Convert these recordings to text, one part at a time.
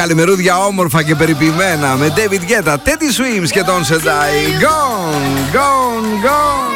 Καλημερούδια όμορφα και περιποιημένα με David Guetta, Teddy Swims και τον Sendai. Gone, gone, gone.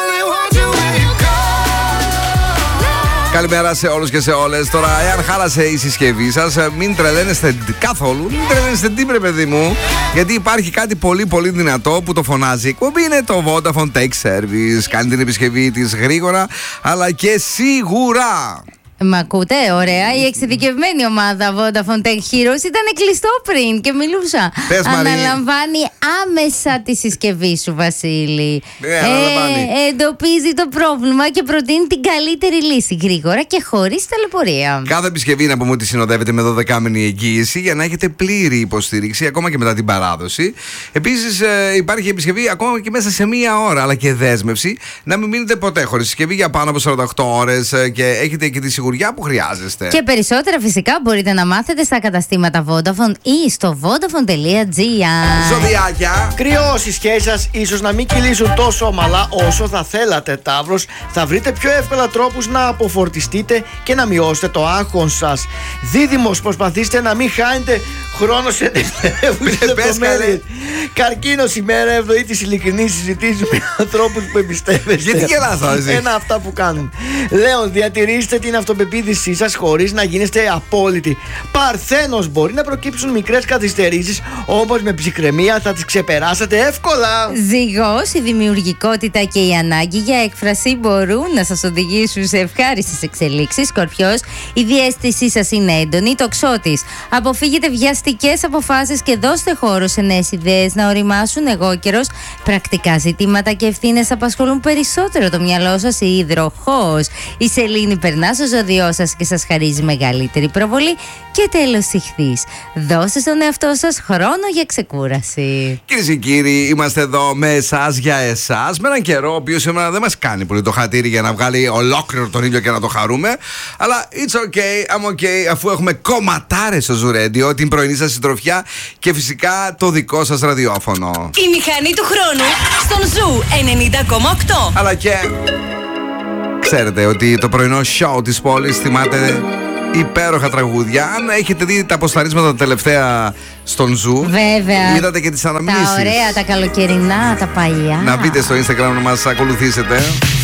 Καλημέρα σε όλους και σε όλες. Τώρα, εάν χάλασε η συσκευή σας, μην τρελαίνεστε καθόλου. Μην τρελαίνεστε τίποτε, παιδί μου. Γιατί υπάρχει κάτι πολύ πολύ δυνατό που το φωνάζει. Εκπομπή είναι το Vodafone Tech Service. Κάνει την επισκευή της γρήγορα, αλλά και σίγουρα. Μ' ακούτε, ωραία. Η εξειδικευμένη ομάδα Vodafone Tech Heroes ήταν κλειστό πριν και μιλούσα. Πες, αναλαμβάνει άμεσα τη συσκευή σου, Βασίλη. Αναλαμβάνει. Εντοπίζει το πρόβλημα και προτείνει την καλύτερη λύση γρήγορα και χωρίς ταλαιπωρία. Κάθε επισκευή, να πούμε ότι συνοδεύεται με 12μηνη εγγύηση για να έχετε πλήρη υποστήριξη ακόμα και μετά την παράδοση. Επίσης, υπάρχει επισκευή ακόμα και μέσα σε μία ώρα, αλλά και δέσμευση. Να μην μείνετε ποτέ χωρίς συσκευή για πάνω από 48 ώρες και έχετε και τη σιγουριά που χρειάζεστε. Και περισσότερα φυσικά μπορείτε να μάθετε στα καταστήματα Vodafone ή στο vodafone.gr. Ζωδιάκια. Κρυώσει οι σχέσεις σας ίσως να μην κυλήσουν τόσο ομαλά όσο θα θέλατε. Ταύρος, θα βρείτε πιο εύκολα τρόπους να αποφορτιστείτε και να μειώσετε το άγχος σας. Δίδυμος, προσπαθήστε να μην χάνετε χρόνο σε λεπτομέρειες. Καρκίνος, ημέρα ευνοεί τις ειλικρινείς συζητήσεις με ανθρώπους που εμπιστεύεστε. Γιατί γελάς τώρα εσύ? Ένα αυτά που κάνουν. Λέων, διατηρήστε την αυτοπεποίθησή σας χωρίς να γίνεστε απόλυτοι. Παρθένος, μπορεί να προκύψουν μικρές καθυστερήσεις, όμως με ψυχραιμία θα τις ξεπεράσετε εύκολα. Ζυγός, η δημιουργικότητα και η ανάγκη για έκφραση μπορούν να σας οδηγήσουν σε ευχάριστες εξελίξεις. Σκορπιός, η διαίσθησή σας είναι έντονη. Τοξότης, αποφύγετε βιαστικές αποφάσεις και δώστε χώρο σε νέες ιδέες να οριμάσουν. Αιγόκερος, πρακτικά ζητήματα και ευθύνες απασχολούν περισσότερο το μυαλό σας. Η Υδροχόος, η σελήνη περνά στο ζώδιό σας και σας χαρίζει μεγαλύτερη προβολή. Και τέλος, Ιχθύς, δώστε στον εαυτό σας χρόνο για ξεκούραση. Κυρίες και κύριοι, είμαστε εδώ με εσάς για εσάς. Με έναν καιρό, ο οποίος σήμερα δεν μας κάνει πολύ το χατήρι για να βγάλει ολόκληρο τον ήλιο και να το χαρούμε. Αλλά it's okay, I'm okay, αφού έχουμε κομματάρες στο Zoo Radio, την πρωινή σας συντροφιά και φυσικά το δικό σας ραδιόφωνο. Η μηχανή του χρόνου στον Zoo 90,8. Αλλά και ξέρετε ότι το πρωινό show της πόλης θυμάται υπέροχα τραγούδια. Αν έχετε δει τα αποσταρίσματα τα τελευταία στον Zoo, βέβαια, είδατε και τις αναμνήσεις. Τα ωραία, τα καλοκαιρινά, τα παλιά. Να μπείτε στο Instagram να μας ακολουθήσετε.